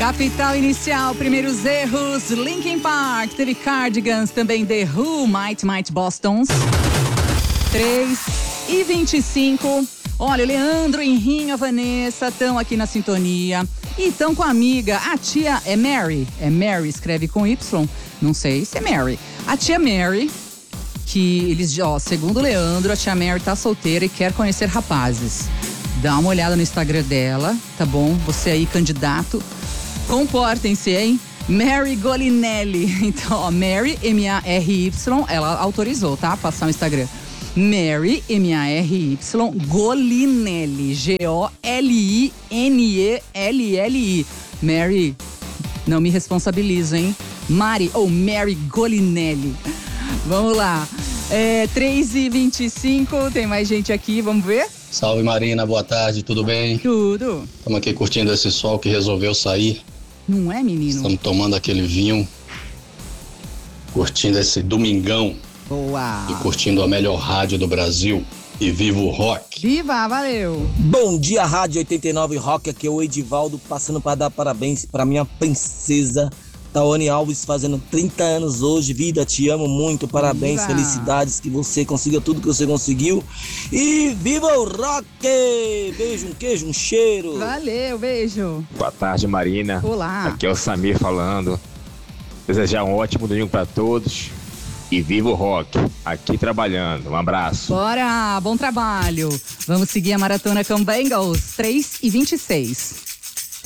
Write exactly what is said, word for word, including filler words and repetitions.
Capital Inicial, primeiros erros. Linkin Park, teve Cardigans, também The Who, Might Might Bostons. três e vinte e cinco. Olha, o Leandro, Henrinho, a Vanessa estão aqui na sintonia. E estão com a amiga, a tia é Mary. É Mary, escreve com Y. Não sei se é Mary. A tia Mary, que eles, ó, segundo o Leandro, a tia Mary tá solteira e quer conhecer rapazes. Dá uma olhada no Instagram dela, tá bom? Você aí, candidato. Comportem-se, hein? Mary Golinelli. Então, ó, Mary, M A R Y, ela autorizou, tá? Passar o Instagram. Mary, M A R Y, Golinelli. G O L I N E L L I. Mary, não me responsabilizo, hein? Mari, ou Mary Golinelli. Vamos lá. É, três e vinte e cinco, tem mais gente aqui, vamos ver? Salve Marina, boa tarde, tudo bem? Tudo. Estamos aqui curtindo esse sol que resolveu sair. Não é, menino? Estamos tomando aquele vinho, curtindo esse domingão. Boa. E curtindo a melhor rádio do Brasil. E viva o rock. Viva, valeu. Bom dia, Rádio oitenta e nove Rock, aqui é o Edivaldo, passando para dar parabéns para minha princesa Tawane Alves, fazendo trinta anos hoje. Vida, te amo muito, parabéns, Viva. Felicidades, que você consiga tudo que você conseguiu. E viva o rock! Beijo, um queijo, um cheiro. Valeu, beijo. Boa tarde, Marina. Olá. Aqui é o Samir falando. Desejar um ótimo domingo para todos. E viva o rock, aqui trabalhando. Um abraço. Bora, bom trabalho. Vamos seguir a maratona com Bengals, três e vinte e seis.